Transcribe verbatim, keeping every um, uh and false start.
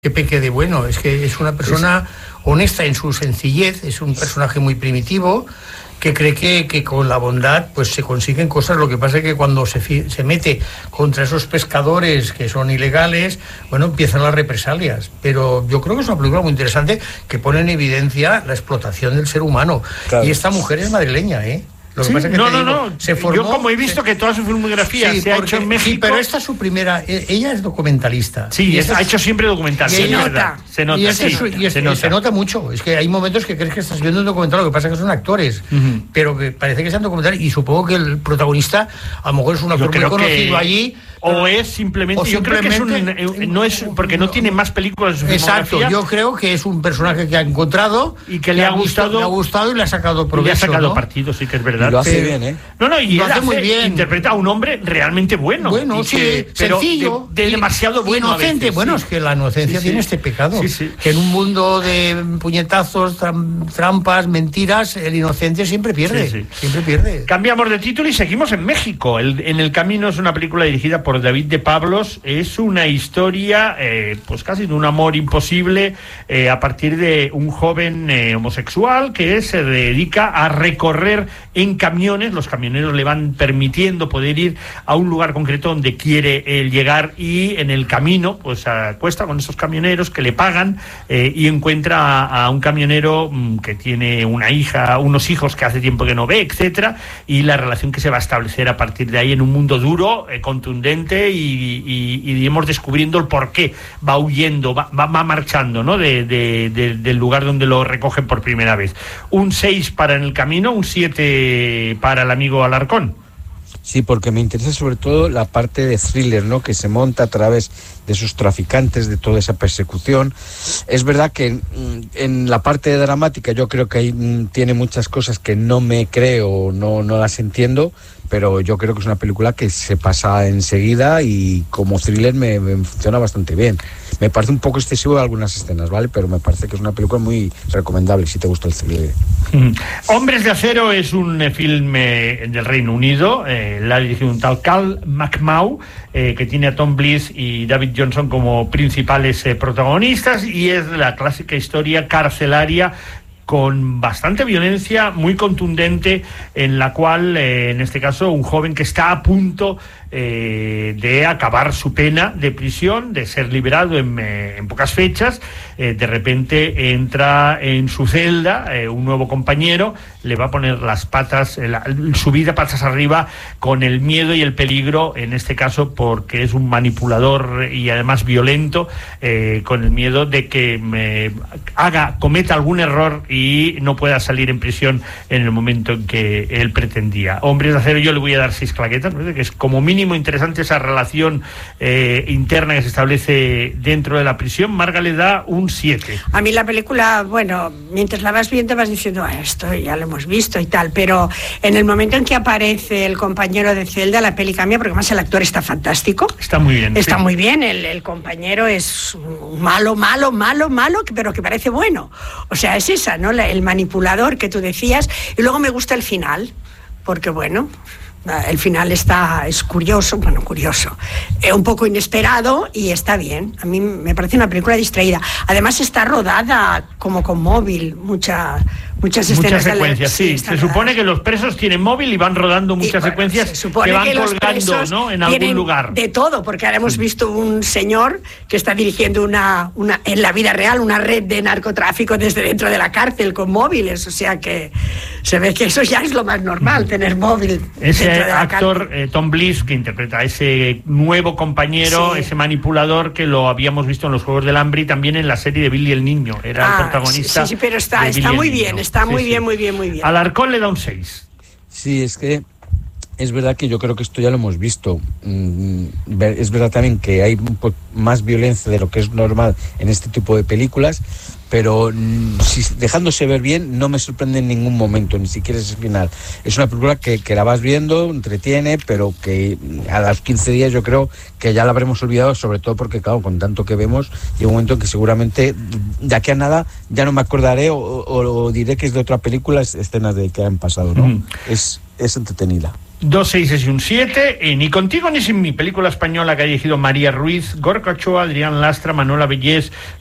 que peque de bueno, es que es una persona honesta en su sencillez, es un personaje muy primitivo, que cree que, que con la bondad pues se consiguen cosas. Lo que pasa es que cuando se, fi- se mete contra esos pescadores que son ilegales, bueno, empiezan las represalias. Pero yo creo que es una película muy interesante que pone en evidencia la explotación del ser humano. Claro. Y esta mujer es madrileña, ¿eh? Lo que sí, pasa es que no, te no, digo, no. Se formó, yo como he visto que toda su filmografía sí, se ha porque, hecho en México. Sí, pero esta es su primera. Ella es documentalista. Sí, es, ha hecho siempre documental. Se nota. Se nota. Y, este sí, es, y este, se, nota. se nota mucho. Es que hay momentos que crees que estás viendo un documental, lo que pasa es que son actores, uh-huh. pero que parece que sean documentales. Y supongo que el protagonista a lo mejor es un actor muy conocido que... allí. O es simplemente, o yo simplemente creo que es un, no es porque no tiene más películas en su exacto, yo creo que es un personaje que ha encontrado y que le ha gustado, le ha gustado y le ha sacado provecho, y le ha sacado ¿no? partido, sí que es verdad. Y lo hace pero, bien, ¿eh? No, no, y lo él hace muy hace, bien. Interpreta a un hombre realmente bueno. Bueno, sí, que, sencillo, de, de demasiado bueno inocente. A veces, bueno, sí. es que la inocencia sí, tiene sí. este pecado, sí, sí. que en un mundo de puñetazos, tram, trampas, mentiras, el inocente siempre pierde, sí, sí. siempre pierde. Cambiamos de título y seguimos en México. El, en el Camino es una película dirigida por David de Pablos. Es una historia, eh, pues casi de un amor imposible eh, a partir de un joven eh, homosexual que se dedica a recorrer en camiones. Los camioneros le van permitiendo poder ir a un lugar concreto donde quiere él llegar, y en el camino pues acuesta con esos camioneros que le pagan eh, y encuentra a, a un camionero mmm, que tiene una hija, unos hijos que hace tiempo que no ve, etcétera, y la relación que se va a establecer a partir de ahí en un mundo duro, eh, contundente y, y, y digamos descubriendo el por qué va huyendo, va, va, va marchando, ¿no? de, de, de, del lugar donde lo recogen por primera vez. Un seis para En el Camino, un siete para el amigo Alarcón. Sí, porque me interesa sobre todo la parte de thriller, ¿no? Que se monta a través de sus traficantes, de toda esa persecución. Es verdad que en, en la parte dramática yo creo que ahí tiene muchas cosas que no me creo, no, no las entiendo, pero yo creo que es una película que se pasa enseguida y como thriller me, me funciona bastante bien. Me parece un poco excesivo en algunas escenas, ¿vale? Pero me parece que es una película muy recomendable si te gusta el thriller. Mm. Hombres de Acero es un eh, film eh, del Reino Unido. Eh, la ha dirigido un tal Cal McMahon, eh, que tiene a Tom Bliss y David Johnson como principales eh, protagonistas, y es la clásica historia carcelaria con bastante violencia, muy contundente, en la cual, eh, en este caso, un joven que está a punto eh, de acabar su pena de prisión, de ser liberado en, eh, en pocas fechas, eh, de repente entra en su celda eh, un nuevo compañero, le va a poner las patas, eh, la, su vida patas arriba, con el miedo y el peligro, en este caso porque es un manipulador y además violento, eh, con el miedo de que me haga, cometa algún error y no pueda salir en prisión en el momento en que él pretendía. Hombres de Acero yo le voy a dar seis claquetas, ¿no? Que es como mínimo interesante esa relación eh, interna que se establece dentro de la prisión. Marga le da un siete. A mí la película, bueno, mientras la vas viendo vas diciendo, ah, esto ya lo hemos visto y tal, pero en el momento en que aparece el compañero de celda, la peli cambia, porque además el actor está fantástico. Está muy bien. Está sí. muy bien, el, el compañero es malo, malo, malo, malo, pero que parece bueno. O sea, es esa, ¿no? La, el manipulador que tú decías. Y luego me gusta el final, porque bueno, el final está, es curioso, bueno, curioso, eh, un poco inesperado y está bien. A mí me parece una película distraída. Además está rodada como con móvil, mucha, muchas escenas. Muchas secuencias, de la, sí. sí se rodadas. Supone que los presos tienen móvil y van rodando muchas y, bueno, secuencias se supone que van que colgando, ¿no? En algún lugar. De todo, porque ahora hemos visto un señor que está dirigiendo una, una, en la vida real, una red de narcotráfico desde dentro de la cárcel con móviles, o sea que se ve que eso ya es lo más normal, tener móvil. Ese actor, eh, Tom Bliss, que interpreta a ese nuevo compañero, sí. ese manipulador que lo habíamos visto en los Juegos del Hambre y también en la serie de Billy el Niño, era ah, el protagonista. Sí, sí, pero está, está muy bien, está muy sí, bien, sí. muy bien, muy bien. Alarcón le da un seis. Sí, es que es verdad que yo creo que esto ya lo hemos visto. Es verdad también que hay un poco más violencia de lo que es normal en este tipo de películas, pero si, dejándose ver bien, no me sorprende en ningún momento, ni siquiera ese final. Es una película que, que la vas viendo, entretiene, pero que a los quince días yo creo que ya la habremos olvidado, sobre todo porque, claro, con tanto que vemos, llega un momento en que seguramente de aquí a nada ya no me acordaré o, o, o diré que es de otra película, escenas de que han pasado, ¿no? Mm. Es, es entretenida. Dos seises y un siete, eh, Ni contigo ni sin mí, película española que ha dirigido María Ruiz, Gorka Ochoa, Adrián Lastra, Manuela Bellés,